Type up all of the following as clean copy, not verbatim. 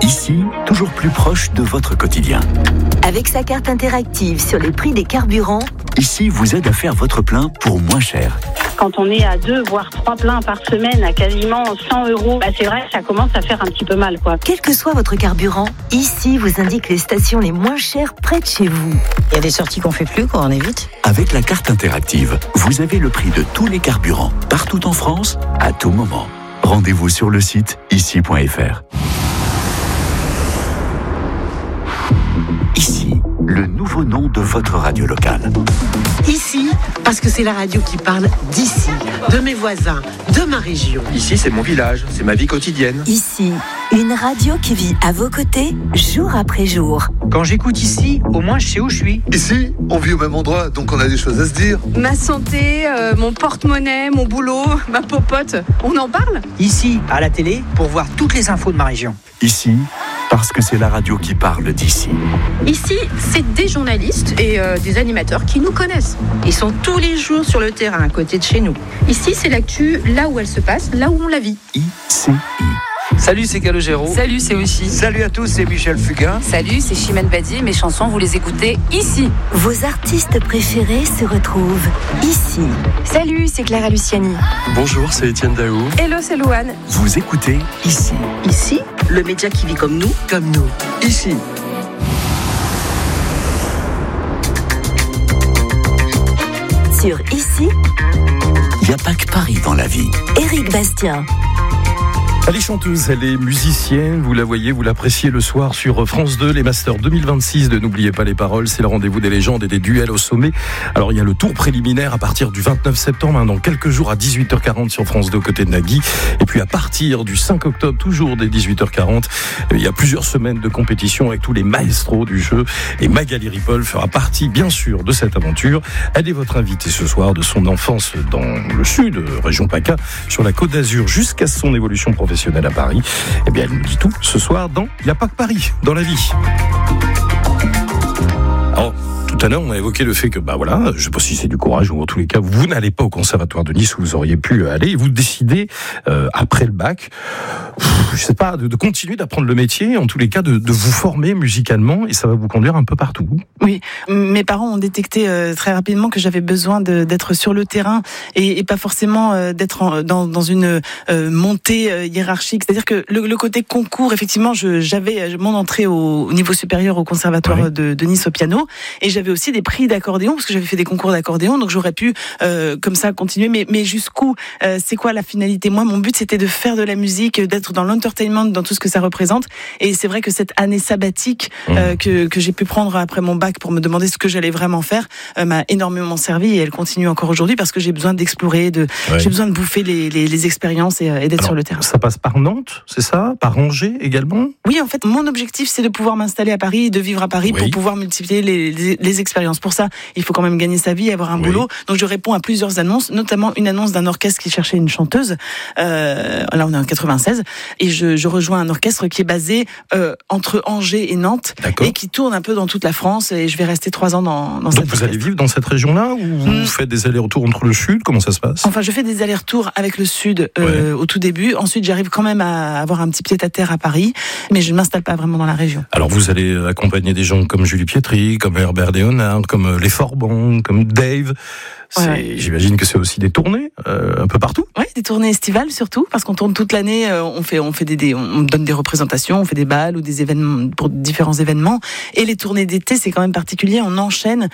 Ici, toujours plus proche de votre quotidien. Avec sa carte interactive sur les prix des carburants, Ici vous aide à faire votre plein pour moins cher. Quand on est à 2 voire 3 pleins par semaine à quasiment 100 €, c'est vrai que ça commence à faire un petit peu mal, quoi. quel que soit votre carburant, Ici vous indique les stations les moins chères près de chez vous. Il y a des sorties qu'on fait plus, quoi, on évite. Avec la carte interactive, vous avez le prix de tous les carburants, partout en France, à tout moment. Rendez-vous sur le site ici.fr. Ici, le nouveau nom de votre radio locale. Ici, parce que c'est la radio qui parle d'ici, de mes voisins, de ma région. Ici, c'est mon village, c'est ma vie quotidienne. Ici, une radio qui vit à vos côtés, jour après jour. Quand j'écoute ici, au moins je sais où je suis. Ici, on vit au même endroit, donc on a des choses à se dire. Ma santé, mon porte-monnaie, mon boulot, ma popote, on en parle ? Ici, à la télé, pour voir toutes les infos de ma région. Ici, parce que c'est la radio qui parle d'ici. Ici, c'est des journalistes et des animateurs qui nous connaissent. Ils sont tous les jours sur le terrain, à côté de chez nous. Ici, c'est l'actu, là où elle se passe, là où on la vit. ICI. Salut, c'est Calogero. Salut, c'est Oshi. Salut à tous, c'est Michel Fugain. Salut, c'est Chimène Badi. Mes chansons, vous les écoutez ici. Vos artistes préférés se retrouvent ici. Salut, c'est Clara Luciani. Bonjour, c'est Étienne Daou. Hello, c'est Louane. Vous écoutez ici. Ici, le média qui vit comme nous. Comme nous. Ici. Sur Ici, Il n'y a pas que Paris dans la vie. Éric Bastien. Elle est chanteuse, elle est musicienne, vous la voyez, vous l'appréciez le soir sur France 2, les Masters 2026 de N'oubliez pas les paroles, c'est le rendez-vous des légendes et des duels au sommet. Alors il y a le tour préliminaire à partir du 29 septembre, dans quelques jours à 18h40 sur France 2 aux côtés de Nagui. Et puis à partir du 5 octobre, toujours dès 18h40, il y a plusieurs semaines de compétition avec tous les maestros du jeu. Et Magali Ripoll fera partie bien sûr de cette aventure. Elle est votre invitée ce soir de son enfance dans le sud, région PACA, sur la Côte d'Azur jusqu'à son évolution professionnelle à Paris. Eh bien, elle nous dit tout ce soir dans Il n'y a pas que Paris dans la vie. Alors, tout à l'heure, on a évoqué le fait que, je ne sais pas si c'est du courage ou en tous les cas, vous n'allez pas au Conservatoire de Nice où vous auriez pu aller et vous décidez, après le bac, je sais pas, de continuer d'apprendre le métier, en tous les cas, de vous former musicalement et ça va vous conduire un peu partout. Oui, mes parents ont détecté très rapidement que j'avais besoin d'être sur le terrain et pas forcément d'être dans une montée hiérarchique. C'est-à-dire que le côté concours, effectivement, j'avais mon entrée au niveau supérieur au Conservatoire de Nice au piano et j'avais aussi des prix d'accordéon parce que j'avais fait des concours d'accordéon, donc j'aurais pu comme ça continuer. Mais jusqu'où c'est quoi la finalité ? Moi, mon but, c'était de faire de la musique, d'être dans l'entertainment, dans tout ce que ça représente. Et c'est vrai que cette année sabbatique que j'ai pu prendre après mon bac pour me demander ce que j'allais vraiment faire m'a énormément servi et elle continue encore aujourd'hui parce que j'ai besoin d'explorer, j'ai besoin de bouffer les expériences et d'être sur le terrain. Ça passe par Nantes, c'est ça ? Par Angers également ? Oui, en fait, mon objectif, c'est de pouvoir m'installer à Paris, de vivre à Paris pour pouvoir multiplier les expériences. Pour ça, il faut quand même gagner sa vie, avoir un boulot. Donc je réponds à plusieurs annonces, notamment une annonce d'un orchestre qui cherchait une chanteuse. Là, on est en 96 et je rejoins un orchestre qui est basé entre Angers et Nantes et qui tourne un peu dans toute la France et je vais rester 3 ans dans cette Donc vous allez vivre dans cette région-là ou vous faites des allers-retours entre le sud ? Comment ça se passe ? Enfin, je fais des allers-retours avec le sud au tout début. Ensuite, j'arrive quand même à avoir un petit pied-à-terre à Paris, mais je ne m'installe pas vraiment dans la région. Alors vous allez accompagner des gens comme Julie Pietri, comme Herbert Léonard, comme Les Forbans, comme Dave. J'imagine que c'est aussi des tournées un peu partout. Oui, des tournées estivales surtout, parce qu'on tourne toute l'année. On donne des représentations, on fait des balles ou des événements pour différents événements. Et les tournées d'été, c'est quand même particulier. On enchaîne,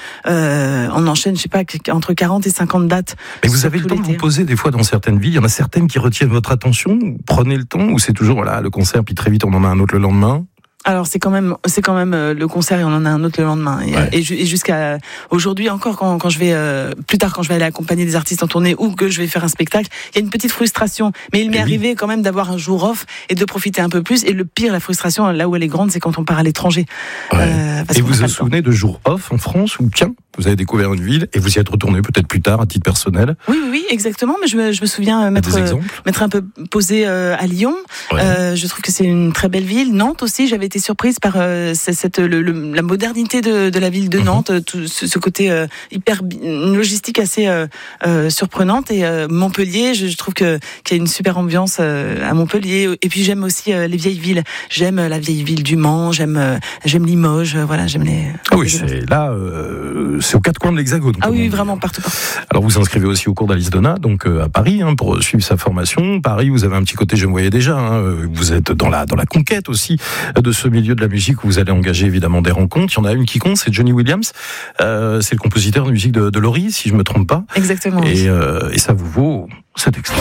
je sais pas, entre 40 et 50 dates. Mais vous avez le temps de vous poser des fois dans certaines villes. Il y en a certaines qui retiennent votre attention. Prenez le temps ou c'est toujours le concert puis très vite on en a un autre le lendemain. Alors c'est quand même le concert et on en a un autre le lendemain et jusqu'à aujourd'hui encore quand je vais plus tard quand je vais aller accompagner des artistes en tournée ou que je vais faire un spectacle, il y a une petite frustration, mais il m'est arrivé quand même d'avoir un jour off et de profiter un peu plus. Et le pire, la frustration là où elle est grande, c'est quand on part à l'étranger. Et vous vous souvenez de jours off en France ou Vous avez découvert une ville et vous y êtes retourné peut-être plus tard à titre personnel. Oui, exactement. Mais je me souviens m'être un peu posée à Lyon. Ouais. Je trouve que c'est une très belle ville. Nantes aussi, j'avais été surprise par la modernité de la ville de Nantes, tout ce côté hyper une logistique assez surprenante. Et Montpellier, je trouve qu'il y a une super ambiance à Montpellier. Et puis j'aime aussi les vieilles villes. J'aime la vieille ville du Mans, j'aime Limoges. Voilà, j'aime les. Ah oui, c'est là, c'est aux quatre coins de l'Hexagone. Ah oui, vraiment partout. Alors vous inscrivez aussi au cours d'Alisdona, donc à Paris, pour suivre sa formation. Paris, vous avez un petit côté, je me voyais déjà. Vous êtes dans la conquête aussi de ce milieu de la musique où vous allez engager évidemment des rencontres. Il y en a une qui compte, c'est Johnny Williams. C'est le compositeur de musique de Laurie, si je me trompe pas. Exactement. Et ça vous vaut cet extrait.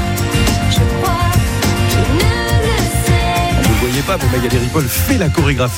Vous ne voyez pas, mais Magali Ripoll fait la chorégraphie.